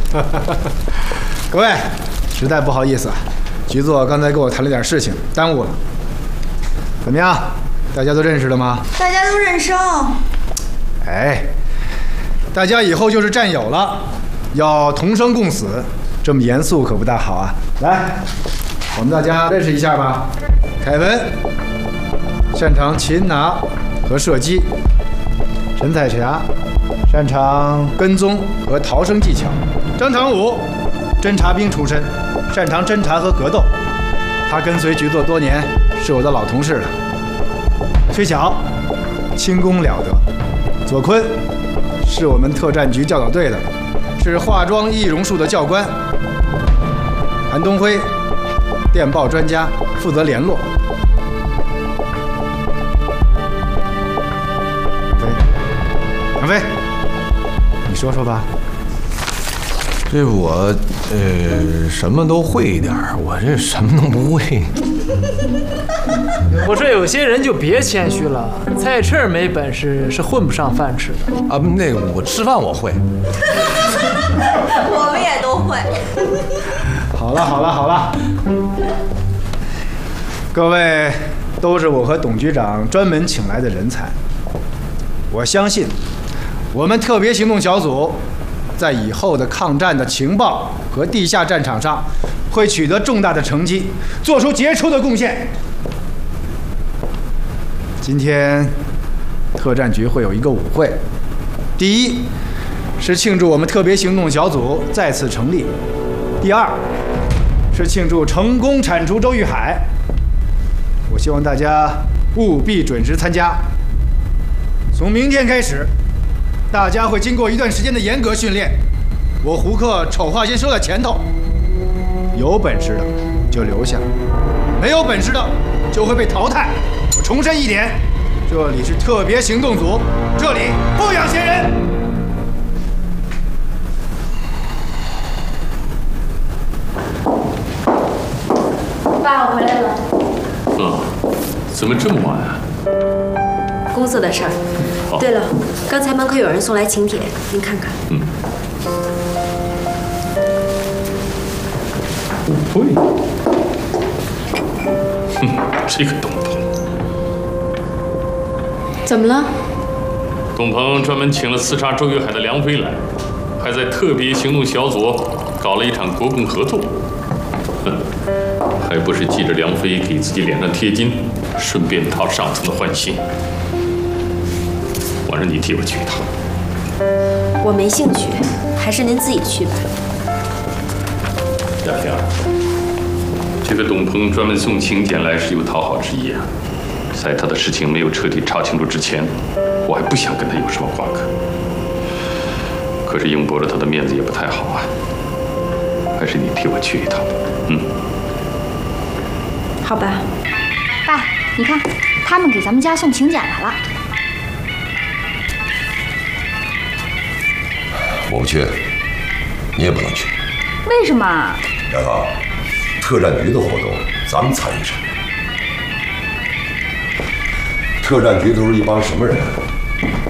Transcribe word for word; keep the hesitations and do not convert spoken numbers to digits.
各位，实在不好意思啊，局座刚才跟我谈了点事情，耽误了。怎么样？大家都认识了吗？ 大家都认生。 哎，大家以后就是战友了，要同生共死，这么严肃可不大好啊。来，我们大家认识一下吧。凯文擅长擒拿和射击，陈彩霞擅长跟踪和逃生技巧，张长武侦察兵出身，擅长侦察和格斗，他跟随局座多年，是我的老同事了。崔晓轻功了得，左坤是我们特战局教导队的，是化妆易容术的教官。韩东辉电报专家，负责联络。杨飞，你说说吧。 这我呃什么都会一点，我这什么都不会。 我说有些人就别谦虚了，菜翅没本事是混不上饭吃的啊。那个我吃饭我会， 我们也都会。 好了好了好了，各位都是我和董局长专门请来的人才，我相信我们特别行动小组在以后的抗战的情报和地下战场上会取得重大的成绩，做出杰出的贡献。今天特战局会有一个舞会，第一是庆祝我们特别行动小组再次成立，第二是庆祝成功铲除周玉海。我希望大家务必准时参加。从明天开始，大家会经过一段时间的严格训练，我胡克丑话先说在前头，有本事的就留下，没有本事的就会被淘汰。我重申一点，这里是特别行动组，这里不养闲人。 爸，我回来了。 嗯，怎么这么晚啊？ 公司的事儿。对了，刚才门口有人送来请帖，您看看。 嗯。舞会。哼，这个董鹏。 怎么了？ 董鹏专门请了刺杀周玉海的梁飞来，还在特别行动小组搞了一场国共合作。哼，还不是记着梁飞给自己脸上贴金，顺便讨上层的欢心。我让你替我去一趟。 我没兴趣，还是您自己去吧。 雅萍，这个董鹏专门送请柬来是有讨好之意啊。在他的事情没有彻底查清楚之前，我还不想跟他有什么瓜葛。可是硬驳着他的面子也不太好啊。还是你替我去一趟。嗯。 好吧。 爸，你看，他们给咱们家送请柬来了。 我不去，你也不能去。 为什么？ 杨刚，特战局的活动咱们参与什么？特战局都是一帮什么人？